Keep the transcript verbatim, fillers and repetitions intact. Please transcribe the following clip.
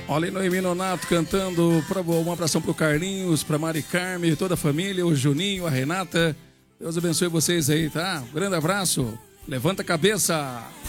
Olha aí, Noemi Nonato cantando pra, uma abração pro Carlinhos, pra Mari Carme, toda a família, o Juninho, a Renata. Deus abençoe vocês aí, tá? Um grande abraço. Levanta a cabeça.